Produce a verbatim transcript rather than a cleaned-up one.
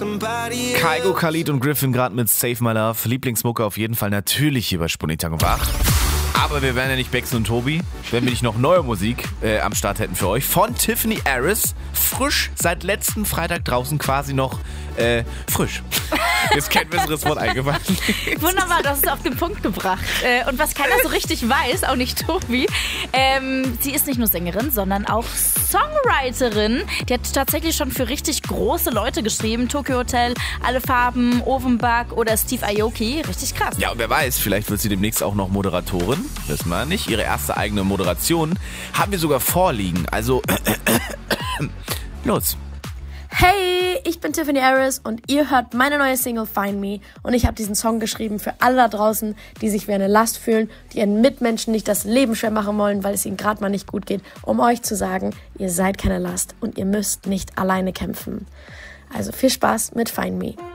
Kygo, Khalid und Griffin gerade mit Save My Love. Lieblingsmucke auf jeden Fall natürlich hier bei Spunitank und Wach. Aber wir wären ja nicht Bex und Tobi, wenn wir nicht noch neue Musik äh, am Start hätten für euch. Von Tiffany Harris. Frisch seit letzten Freitag draußen, quasi noch äh, frisch. Mir ist kein besseres Wort eingefallen. Wunderbar, du hast es auf den Punkt gebracht. Äh, und was keiner so richtig weiß, auch nicht Tobi, ähm, sie ist nicht nur Sängerin, sondern auch Songwriterin. Die hat tatsächlich schon für richtig große Leute geschrieben. Tokyo Hotel, Alle Farben, Ofenbach oder Steve Aoki. Richtig krass. Ja, und wer weiß, vielleicht wird sie demnächst auch noch Moderatorin. Wissen wir nicht. Ihre erste eigene Moderation haben wir sogar vorliegen. Also, los. Hey, ich bin Tiffany Harris und ihr hört meine neue Single Find Me. Und ich habe diesen Song geschrieben für alle da draußen, die sich wie eine Last fühlen, die ihren Mitmenschen nicht das Leben schwer machen wollen, weil es ihnen gerade mal nicht gut geht, um euch zu sagen, ihr seid keine Last und ihr müsst nicht alleine kämpfen. Also viel Spaß mit Find Me.